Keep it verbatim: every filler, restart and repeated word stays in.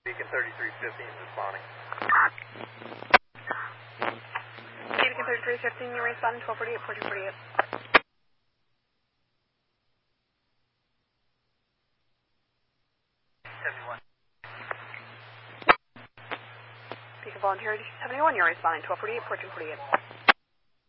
Beacon thirty-three fifteen is responding. Beacon thirty-three fifteen, you responding twelve forty-eight, fourteen forty-eight. seventy-one. Beacon Volunteer seventy-one, you're responding twelve forty-eight, fourteen forty-eight.